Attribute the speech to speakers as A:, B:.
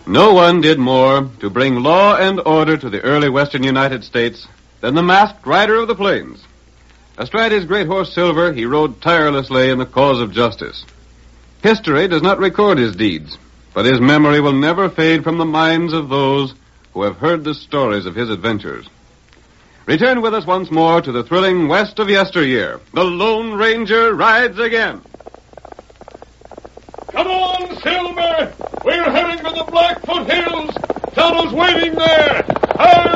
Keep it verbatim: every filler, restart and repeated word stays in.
A: No one did more to bring law and order to the early western United States than the masked rider of the plains. Astride his great horse Silver, he rode tirelessly in the cause of justice. History does not record his deeds, but his memory will never fade from the minds of those who have heard the stories of his adventures. Return with us once more to the thrilling west of yesteryear. The Lone Ranger rides again.
B: Come on, Silver! We're heading for the Blackfoot Hills! Tonto's waiting there! Hurry!